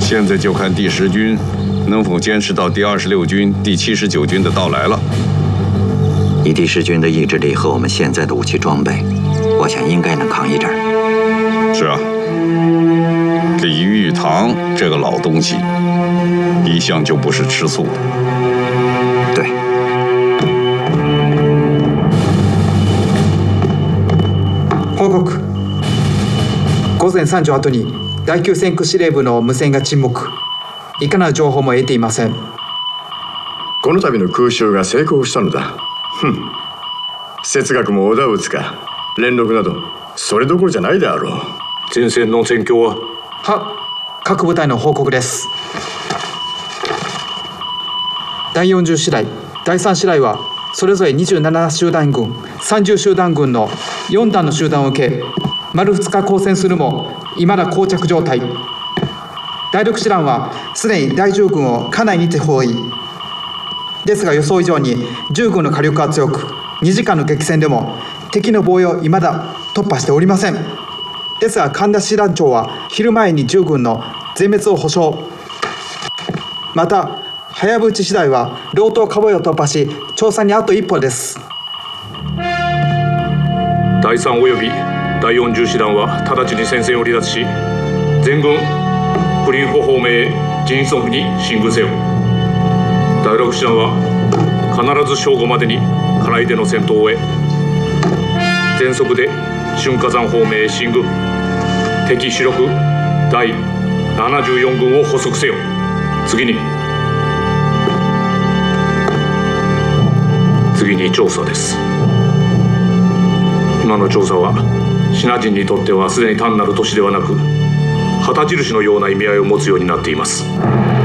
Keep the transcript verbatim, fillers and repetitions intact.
现在就看第十军能否坚持到第二十六军、第七十九军的到来了。 以第十军的意志力和我们现在的武器装备，我想应该能扛一阵儿。 是啊，李玉堂这个老东西，一向就不是吃素的。 对。 報告。午前さんじ後に第九戦区司令部の無線が沈黙。いかなる情報も得ていません。 この度の空襲が成功したのだ。ふん。哲学も織田打つか連絡などそれどころじゃないであろう。 前線の戦況は？ は、各部隊の報告です。だいよんじゅう師団、だいさん師団はそれぞれにじゅうなな集団軍、さんじゅう集団軍のよん団の集団を受け、丸ふつか交戦するもいまだ膠着状態。だいろく師団はすでに第じゅう軍をかなりにて包囲。ですが予想以上にじゅう軍の火力は強く、にじかんの激戦でも敵の防衛をいまだ突破しておりません。ですが神田師団長は昼前にじゅう軍の全滅を保証。また早淵師団は両党カボイを突破し調査にあと一歩です。 だいさんおよびだいよんじゅう師団は直ちに戦線を離脱し、全軍プリンホ方面へ迅速に進軍せよ。だいろく師団は必ず正午までに金井での戦闘を終え、全速で春火山方面へ進軍。敵主力だいななじゅうよん軍を捕捉せよ。次に次に調査です。今の調査はシナ人にとってはすでに単なる都市ではなく旗印のような意味合いを持つようになっています。